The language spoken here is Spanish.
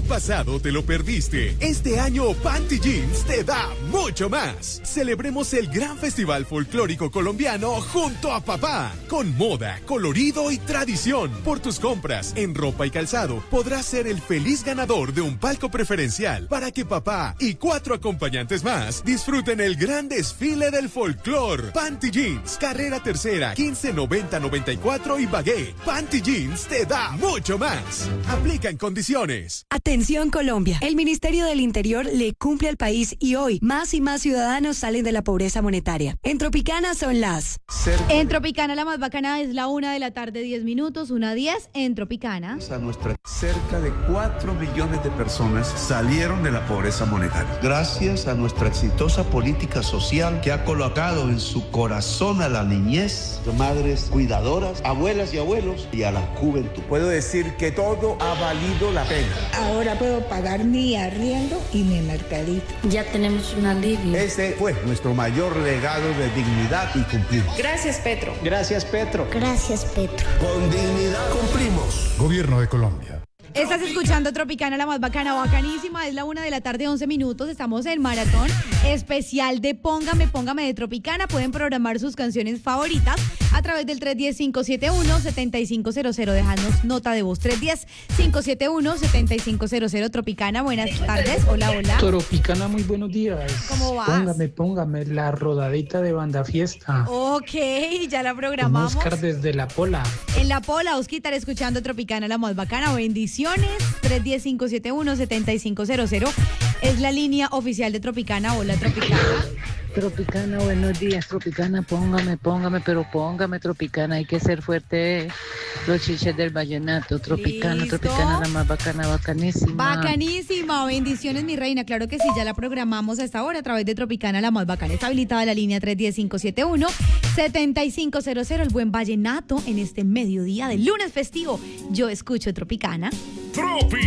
pasado te lo perdiste. Este año Panty Jeans te da mucho más. Celebremos el gran festival folclórico colombiano junto a papá. Con moda, colorido y tradición. Por tus compras en ropa y calzado podrás ser el feliz ganador de un palco preferencial para que papá y 4 acompañantes más disfruten el gran desfile del folclor. Panty Jeans, carrera tercera, 1590-94 y Bagué. Panty Jeans te da mucho más. Aplica en condiciones. Atención Colombia, el Ministerio del Interior le cumple al país y hoy más y más ciudadanos salen de la pobreza monetaria. En Tropicana son las... En Tropicana la más bacana es la 1:10 p.m, 1:10 en Tropicana. Cerca de 4 millones de personas salieron de la pobreza monetaria. Gracias a nuestra exitosa política social que ha colocado en su corazón a la niñez, madres cuidadoras, abuelas y abuelos y a la juventud. Puedo decir que todo ha valido la pena. Ahora puedo pagar mi arriendo y mi mercadito. Ya tenemos un alivio. Ese fue nuestro mayor legado de dignidad y cumplimos. Gracias, Petro. Gracias, Petro. Gracias, Petro. Con dignidad cumplimos. Gobierno de Colombia. Estás escuchando Tropicana, la más bacana, bacanísima. Es la 1:11 p.m. Estamos en maratón especial de Póngame de Tropicana. Pueden programar sus canciones favoritas a través del 310-571-7500. Déjanos nota de voz. 310-571-7500. Tropicana, buenas tardes. Hola, hola. Tropicana, muy buenos días. ¿Cómo vas? Póngame la rodadita de banda fiesta. Ok, ya la programamos. Oscar desde La Pola. En La Pola, Osquitar, escuchando Tropicana, la más bacana. Bendiciones. 310-571-7500 es la línea oficial de Tropicana. Hola, Tropicana. Tropicana, buenos días, Tropicana, póngame, Tropicana, hay que ser fuerte, los chiches del vallenato, Tropicana, ¿Listo? Tropicana, la más bacana, bacanísima. Bacanísima, bendiciones, mi reina, claro que sí, ya la programamos a esta hora a través de Tropicana, la más bacana. Está habilitada la línea 310-571-7500, el buen vallenato en este mediodía del lunes festivo. Yo escucho Tropicana.